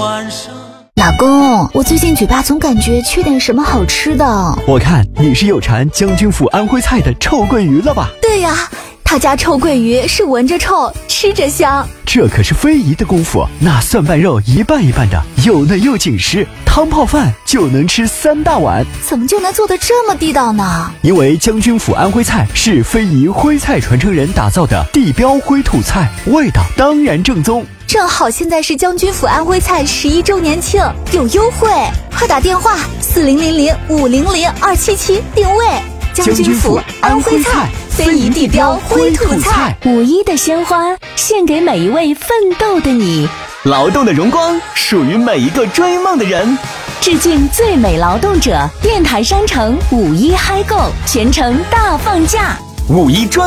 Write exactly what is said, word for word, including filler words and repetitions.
晚上。 老公，我最近嘴巴总感觉缺点什么好吃的。 我看你是有馋将军府安徽菜的臭鳜鱼了吧？ 对呀，他家臭鳜鱼是闻着臭，吃着香。 这可是非遗的功夫，那蒜瓣肉一半一半的，又嫩又紧实，汤泡饭就能吃三大碗。 怎么就能做得这么地道呢？ 因为将军府安徽菜是非遗徽菜传承人打造的地标徽土菜，味道当然正宗。 正好现在是将军府安徽菜十一周年庆，有优惠，快打电话四零零零五零零二七七定位。 将军府安徽菜， 非遗地标徽土菜。 五一的鲜花献给每一位奋斗的你， 劳动的荣光属于每一个追梦的人。 致敬最美劳动者，电台商城五一嗨购，全程大放价， 五一专